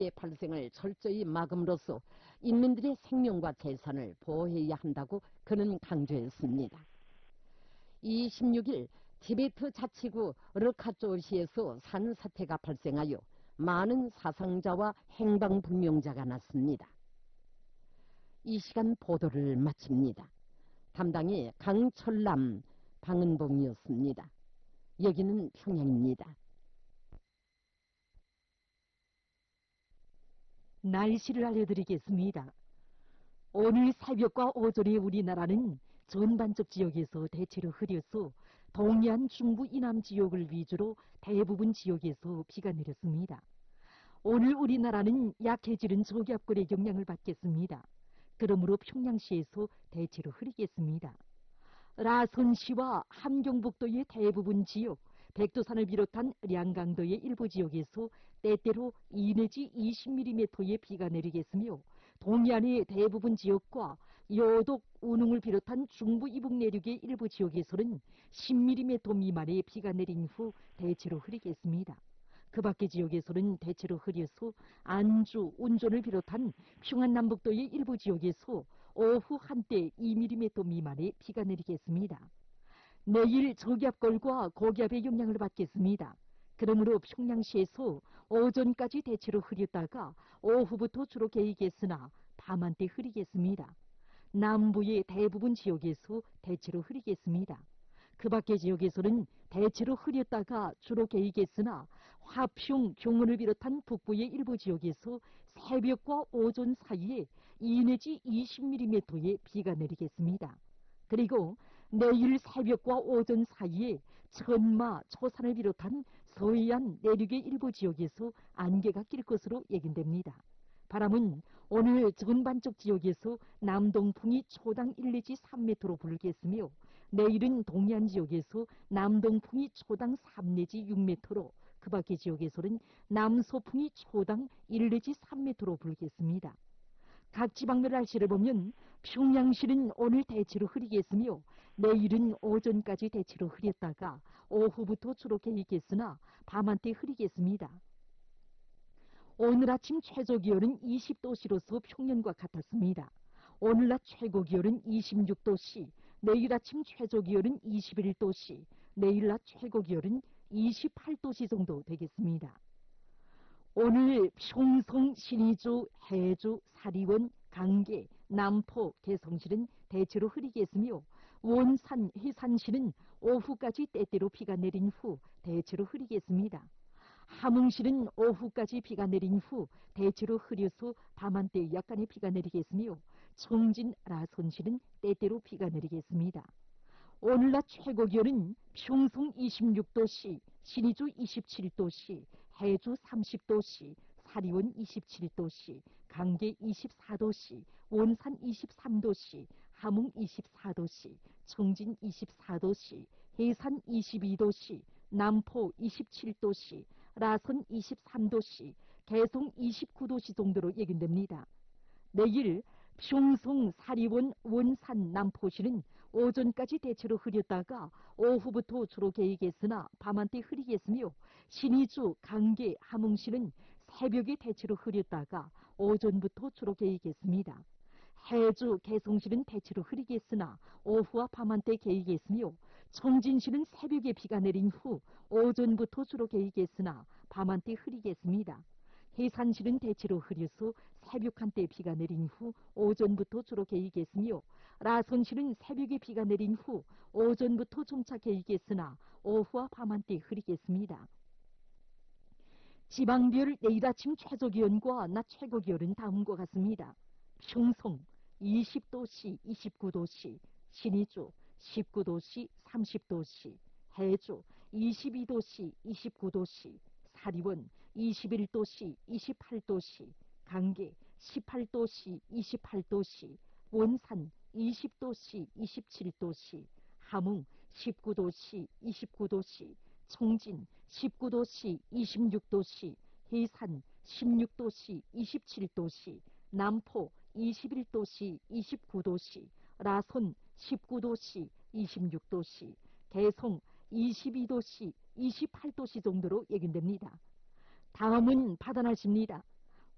발생을 철저히 막음으로써 인민들의 생명과 재산을 보호해야 한다고 그는 강조했습니다. 26일 티베트 자치구 르카조시에서 산사태가 발생하여 많은 사상자와 행방불명자가 났습니다. 이 시간 보도를 마칩니다. 담당이 강철남, 방은봉이었습니다. 여기는 평양입니다. 날씨를 알려드리겠습니다. 오늘 새벽과 오전에 우리나라는 전반적 지역에서 대체로 흐려서 동해안 중부 이남 지역을 위주로 대부분 지역에서 비가 내렸습니다. 오늘 우리나라는 약해지는 저기압골의 영향을 받겠습니다. 그러므로 평양시에서 대체로 흐리겠습니다. 라선시와 함경북도의 대부분 지역, 백두산을 비롯한 량강도의 일부 지역에서 때때로 2 내지 20mm의 비가 내리겠으며 동해안의 대부분 지역과 여독, 운흥을 비롯한 중부 이북 내륙의 일부 지역에서는 10mm 미만의 비가 내린 후 대체로 흐리겠습니다. 그 밖의 지역에서는 대체로 흐려서 안주, 운전을 비롯한 평안남북도의 일부 지역에서 오후 한때 2mm 미만의 비가 내리겠습니다. 내일 저기압골과 고기압의 영향을 받겠습니다. 그러므로 평양시에서 오전까지 대체로 흐렸다가 오후부터 주로 개이겠으나 밤한때 흐리겠습니다. 남부의 대부분 지역에서 대체로 흐리겠습니다. 그 밖의 지역에서는 대체로 흐렸다가 주로 개이겠으나 화평, 경원을 비롯한 북부의 일부 지역에서 새벽과 오전 사이에 2 내지 20mm의 비가 내리겠습니다. 그리고 내일 새벽과 오전 사이에 천마, 초산을 비롯한 서해안 내륙의 일부 지역에서 안개가 낄 것으로 예견됩니다. 바람은 오늘 전반적 지역에서 남동풍이 초당 1 내지 3m로 불겠으며 내일은 동해안 지역에서 남동풍이 초당 3 내지 6m로 그 밖의 지역에서는 남서풍이 초당 1 내지 3m로 불겠습니다. 각 지방별 날씨를 보면 평양시는 오늘 대체로 흐리겠으며 내일은 오전까지 대체로 흐렸다가 오후부터 주로 개이겠으나 밤한때 흐리겠습니다. 오늘 아침 최저기온은 20도씨로서 평년과 같았습니다. 오늘 낮 최고기온은 26도씨, 내일 아침 최저기온은 21도씨, 내일 낮 최고기온은 28도씨 정도 되겠습니다. 오늘 평성, 신의주, 해주, 사리원, 강계, 남포, 개성시는 대체로 흐리겠으며 원산, 해산시는 오후까지 때때로 비가 내린 후 대체로 흐리겠습니다. 함흥시는 오후까지 비가 내린 후 대체로 흐려서 밤한때 약간의 비가 내리겠으며 청진, 라선시는 때때로 비가 내리겠습니다. 오늘 낮 최고기온은 평성 26도씨, 신의주 27도씨, 해주 30도씨, 사리원 27도씨, 강계 24도씨, 원산 23도씨, 함흥 24도씨, 청진 24도씨, 해산 22도씨, 남포 27도씨, 라선 23도씨, 개성 29도씨 정도로 예견됩니다. 내일 평성, 사리원, 원산, 남포시는 오전까지 대체로 흐렸다가 오후부터 주로 개이겠으나 밤한때 흐리겠으며 신의주, 강계, 함흥시는 새벽에 대체로 흐렸다가 오전부터 주로 개이겠습니다. 해주, 개성시는 대체로 흐리겠으나 오후와 밤한때 개이겠으며 청진시는 새벽에 비가 내린 후 오전부터 주로 개이겠으나 밤한때 흐리겠습니다. 해산시는 대체로 흐려서 새벽 한때 비가 내린 후 오전부터 주로 개이겠으며 라선시는 새벽에 비가 내린 후 오전부터 점차 개이겠으나 오후와 밤한때 흐리겠습니다. 지방별 내일 아침 최저기온과 낮 최고기온은 다음과 같습니다. 평성 20도씨, 29도씨, 신의주 19도씨, 30도씨, 해주 22도씨, 29도씨, 사리원 21도씨, 28도씨, 강계 18도씨, 28도씨, 원산 20도씨, 27도씨, 함흥 19도씨, 29도씨, 청진 19도씨, 26도씨, 해산 16도씨, 27도씨, 남포 21도씨, 29도씨, 라선 19도씨, 26도씨, 개성 22도씨, 28도씨 정도로 예견됩니다. 다음은 바다 날씨입니다.